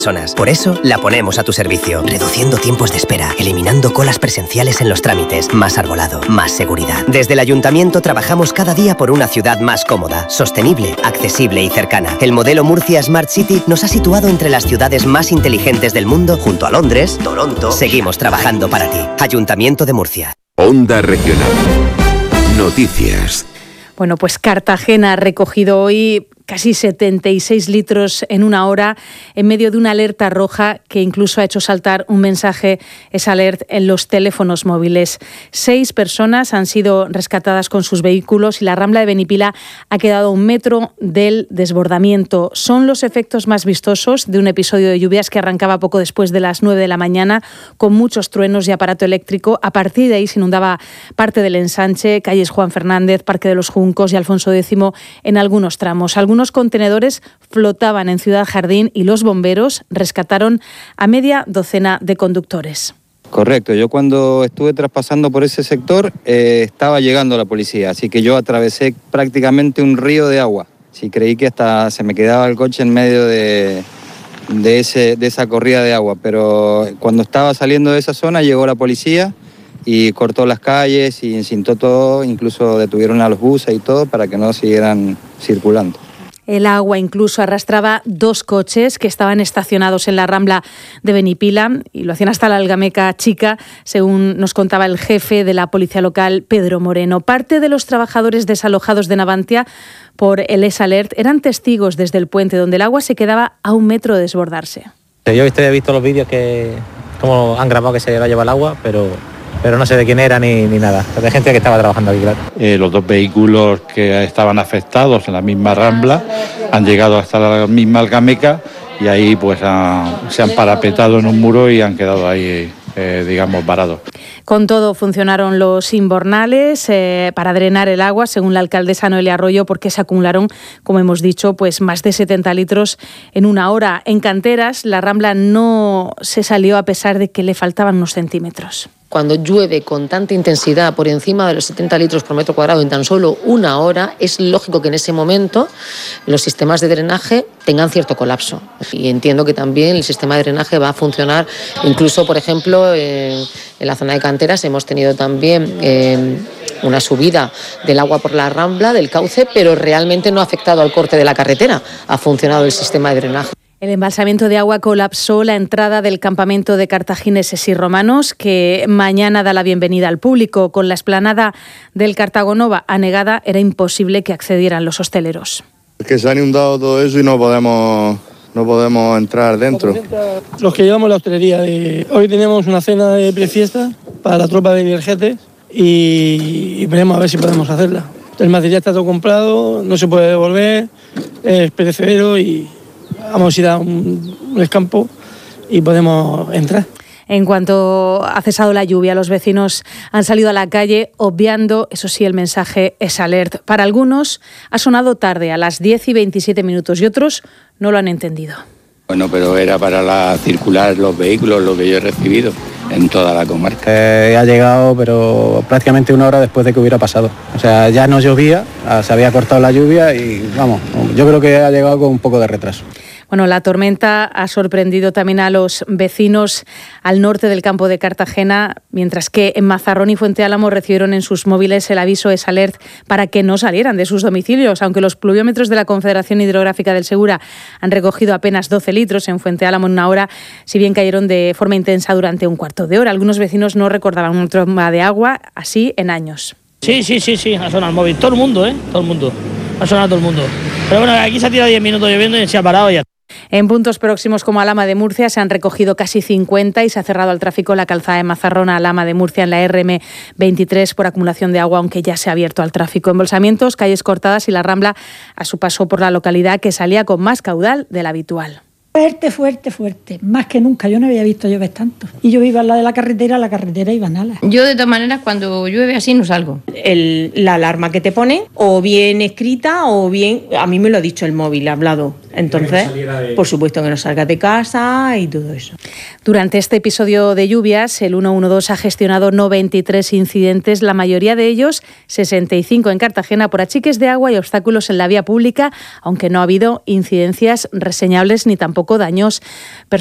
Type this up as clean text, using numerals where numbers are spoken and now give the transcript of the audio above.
personas. Por eso la ponemos a tu servicio, reduciendo tiempos de espera, eliminando colas presenciales en los trámites, más arbolado, más seguridad. Desde el Ayuntamiento trabajamos cada día por una ciudad más cómoda, sostenible, accesible y cercana. El modelo Murcia Smart City nos ha situado entre las ciudades más inteligentes del mundo, junto a Londres, Toronto. Seguimos trabajando para ti. Ayuntamiento de Murcia. Onda Regional. Noticias. Bueno, pues Cartagena ha recogido hoy casi 76 litros en una hora en medio de una alerta roja que incluso ha hecho saltar un mensaje, esa alerta, en los teléfonos móviles. 6 personas han sido rescatadas con sus vehículos y la Rambla de Benipila ha quedado a 1 metro del desbordamiento. Son los efectos más vistosos de un episodio de lluvias que arrancaba poco después de las 9 de la mañana con muchos truenos y aparato eléctrico. A partir de ahí se inundaba parte del ensanche, calles Juan Fernández, Parque de los Juncos y Alfonso X en algunos tramos. Algunos contenedores flotaban en Ciudad Jardín y los bomberos rescataron a media docena de conductores. Correcto, yo cuando estuve traspasando por ese sector estaba llegando la policía, así que yo atravesé prácticamente un río de agua. Sí, creí que hasta se me quedaba el coche en medio de esa corrida de agua, pero cuando estaba saliendo de esa zona llegó la policía y cortó las calles y encintó todo, incluso detuvieron a los buses y todo para que no siguieran circulando. El agua incluso arrastraba 2 coches que estaban estacionados en la Rambla de Benipila y lo hacían hasta la Algameca Chica, según nos contaba el jefe de la policía local, Pedro Moreno. Parte de los trabajadores desalojados de Navantia por el S-Alert eran testigos desde el puente, donde el agua se quedaba a 1 metro de desbordarse. Yo he visto los vídeos que cómo han grabado que se la lleva el agua, pero no sé de quién era ni nada. De gente que estaba trabajando aquí, claro. Los 2 vehículos que estaban afectados en la misma Rambla han llegado hasta la misma Algameca y ahí pues se han parapetado en un muro y han quedado ahí, varados. Con todo, funcionaron los invernales para drenar el agua, según la alcaldesa Noelia Arroyo, porque se acumularon, como hemos dicho, pues más de 70 litros en una hora. En canteras, la Rambla no se salió a pesar de que le faltaban unos centímetros. Cuando llueve con tanta intensidad por encima de los 70 litros por metro cuadrado en tan solo una hora, es lógico que en ese momento los sistemas de drenaje tengan cierto colapso. Y entiendo que también el sistema de drenaje va a funcionar, incluso, por ejemplo, en la zona de canteras hemos tenido también una subida del agua por la Rambla, del cauce, pero realmente no ha afectado al corte de la carretera. Ha funcionado el sistema de drenaje. El embalsamiento de agua colapsó la entrada del campamento de cartagineses y romanos, que mañana da la bienvenida al público. Con la explanada del Cartagonova anegada, era imposible que accedieran los hosteleros. Es que se ha inundado todo eso y no podemos entrar dentro. Los que llevamos la hostelería, hoy tenemos una cena de prefiesta para la tropa de Viergetes y veremos a ver si podemos hacerla. El material está todo comprado, no se puede devolver, es perecedero y vamos a ir a un escampo y podemos entrar. En cuanto ha cesado la lluvia, los vecinos han salido a la calle obviando, eso sí, el mensaje S-Alert. Para algunos ha sonado tarde, a las 10 y 27 minutos, y otros no lo han entendido. Bueno, pero era para circular los vehículos, lo que yo he recibido en toda la comarca. Ha llegado, pero prácticamente 1 hora después de que hubiera pasado. O sea, ya no llovía, se había cortado la lluvia y vamos, yo creo que ha llegado con un poco de retraso. Bueno, la tormenta ha sorprendido también a los vecinos al norte del campo de Cartagena, mientras que en Mazarrón y Fuente Álamo recibieron en sus móviles el aviso S-Alert para que no salieran de sus domicilios. Aunque los pluviómetros de la Confederación Hidrográfica del Segura han recogido apenas 12 litros en Fuente Álamo en 1 hora, si bien cayeron de forma intensa durante un cuarto de hora. Algunos vecinos no recordaban una tromba de agua así en años. Sí, ha sonado el móvil. Todo el mundo, todo el mundo. Ha sonado todo el mundo. Pero bueno, aquí se ha tirado 10 minutos lloviendo y se ha parado ya. En puntos próximos como Alhama de Murcia se han recogido casi 50 y se ha cerrado al tráfico la calzada de Mazarrón a Alhama de Murcia en la RM23 por acumulación de agua, aunque ya se ha abierto al tráfico. Embolsamientos, calles cortadas y la Rambla a su paso por la localidad, que salía con más caudal del habitual. Fuerte, más que nunca. Yo no había visto llover tanto. Y yo iba al lado de la carretera iba nada. Yo de todas maneras cuando llueve así no salgo. La alarma que te ponen, o bien escrita o bien, a mí me lo ha dicho el móvil, ha hablado. Entonces, por supuesto que no salgas de casa y todo eso. Durante este episodio de lluvias, el 112 ha gestionado 93 incidentes, la mayoría de ellos, 65 en Cartagena, por achiques de agua y obstáculos en la vía pública, aunque no ha habido incidencias reseñables ni tampoco daños